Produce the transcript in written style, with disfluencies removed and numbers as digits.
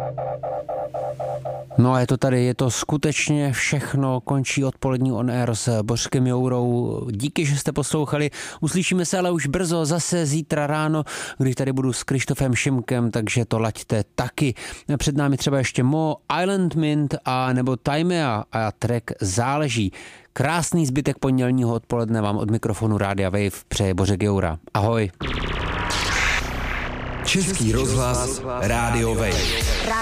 No a je to tady, je to skutečně všechno, končí odpolední on air s Bořkem Jourou. Díky, že jste poslouchali, uslyšíme se ale už brzo, zase zítra ráno, když tady budu s Krištofem Šimkem, takže to laďte taky. Před námi třeba ještě Mo, Island Mint a nebo Timea a track Záleží. Krásný zbytek pondělního odpoledne vám od mikrofonu Rádia Wave přeje Bořek Joura. Ahoj. Český rozhlas Rádio Wave.